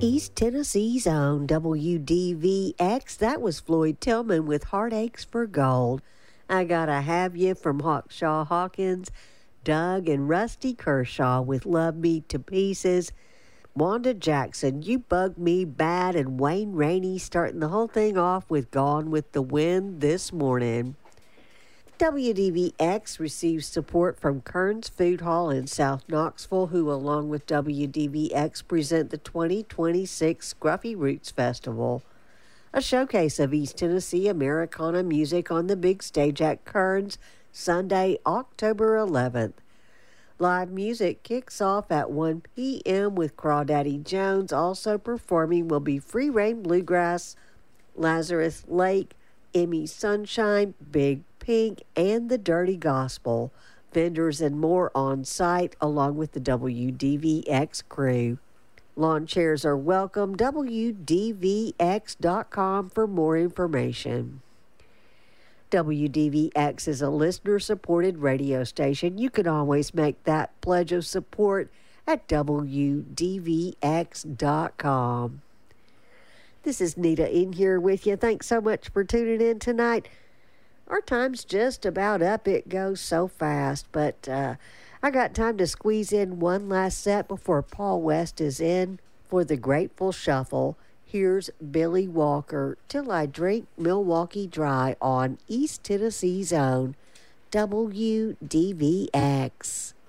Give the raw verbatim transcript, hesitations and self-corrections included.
East Tennessee's own W D V X. That was Floyd Tillman with Heartaches for Gold. I Gotta Have You from Hawkshaw Hawkins. Doug and Rusty Kershaw with Love Me to Pieces. Wanda Jackson, You Bug Me Bad, and Wayne Rainey starting the whole thing off with Gone with the Wind this morning. W D V X receives support from Kearns Food Hall in South Knoxville, who, along with W D V X, present the twenty twenty-six Scruffy Roots Festival, a showcase of East Tennessee Americana music on the big stage at Kearns, Sunday, October eleventh. Live music kicks off at one p.m. with Crawdaddy Jones. Also performing will be Free Reign Bluegrass, Lazarus Lake, Emmy Sunshine, Big Pink, and the Dirty Gospel. Vendors and more on site, along with the W D V X crew. Lawn chairs are welcome. W D V X dot com for more information. W D V X is a listener-supported radio station. You can always make that pledge of support at W D V X dot com. This is Nita in here with you. Thanks so much for tuning in tonight. Our time's just about up. It goes so fast, but uh, I got time to squeeze in one last set before Paul West is in for the Grateful Shuffle. Here's Billy Walker, Till I Drink Milwaukee Dry on East Tennessee's own W D V X.